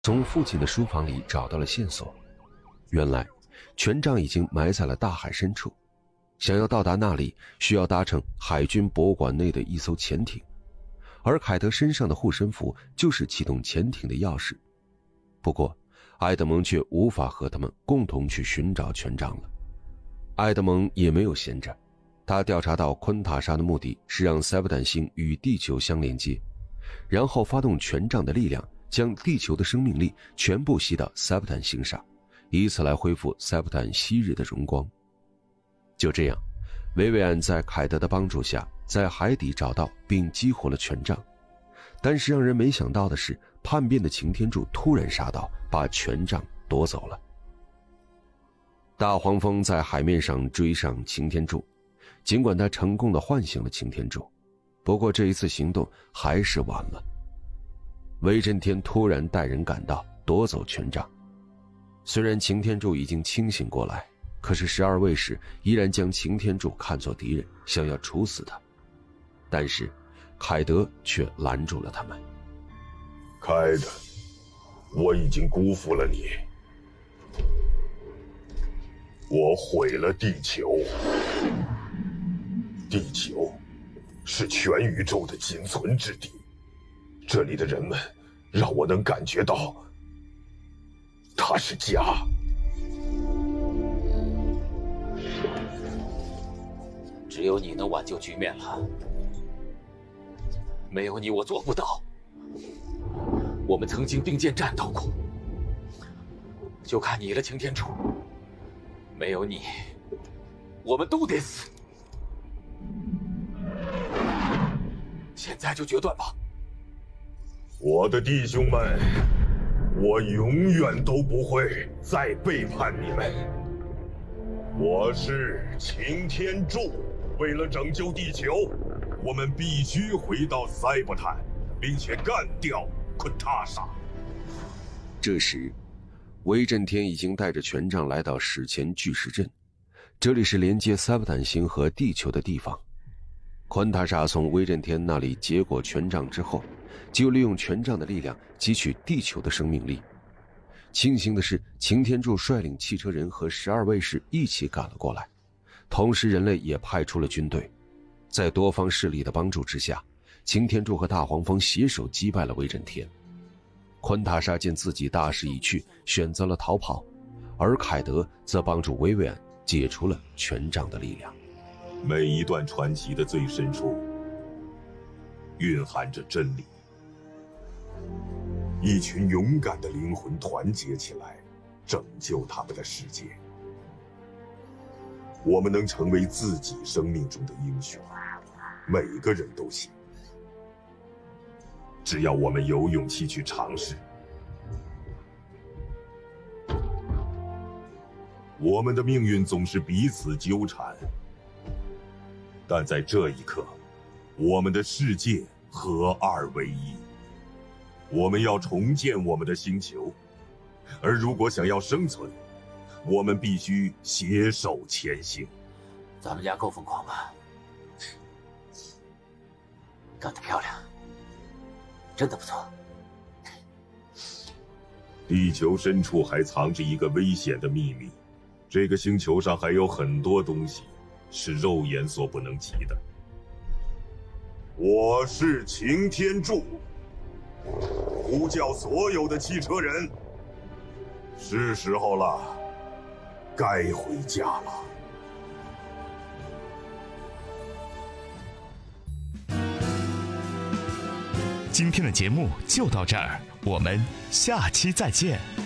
从父亲的书房里找到了线索，原来权杖已经埋在了大海深处，想要到达那里需要搭乘海军博物馆内的一艘潜艇，而凯德身上的护身符就是启动潜艇的钥匙。不过埃德蒙却无法和他们共同去寻找权杖了。埃德蒙也没有闲着，他调查到昆塔莎的目的是让塞伯坦星与地球相连接，然后发动权杖的力量，将地球的生命力全部吸到塞伯坦星上，以此来恢复塞伯坦昔日的荣光。就这样，维维安在凯德的帮助下，在海底找到并激活了权杖。但是让人没想到的是，叛变的擎天柱突然杀到，把权杖夺走了。大黄蜂在海面上追上擎天柱，尽管他成功地唤醒了擎天柱，不过这一次行动还是晚了。威震天突然带人赶到，夺走权杖。虽然擎天柱已经清醒过来，可是12卫士依然将擎天柱看作敌人，想要处死他。但是凯德却拦住了他们。 凯德，我已经辜负了你，我毁了地球。地球是全宇宙的仅存之地，这里的人们让我能感觉到它是家。 只有你能挽救局面了，没有你我做不到。我们曾经并肩战斗过，就看你了，擎天柱。没有你，我们都得死。现在就决断吧。 我的弟兄们，我永远都不会再背叛你们。我是擎天柱，为了拯救地球，我们必须回到塞伯坦，并且干掉昆塔莎。 这时威震天已经带着权杖来到史前巨石阵，这里是连接塞伯坦星和地球的地方。昆塔莎从威震天那里接过权杖之后，就利用权杖的力量汲取地球的生命力。庆幸的是，擎天柱率领汽车人和12卫士一起赶了过来，同时人类也派出了军队。在多方势力的帮助之下，擎天柱和大黄蜂携手击败了威震天。昆塔莎见自己大势已去，选择了逃跑，而凯德则帮助维维安解除了权杖的力量。 每一段传奇的最深处蕴含着真理，一群勇敢的灵魂团结起来，拯救他们的世界。我们能成为自己生命中的英雄，每个人都行，只要我们有勇气去尝试。我们的命运总是彼此纠缠，但在这一刻，我们的世界合二为一。我们要重建我们的星球，而如果想要生存，我们必须携手前行。 咱们俩够疯狂吧？干得漂亮，真的不错。 地球深处还藏着一个危险的秘密，这个星球上还有很多东西是肉眼所不能及的。我是擎天柱，呼叫所有的汽车人，是时候了，该回家了。 今天的节目就到这儿，我们下期再见。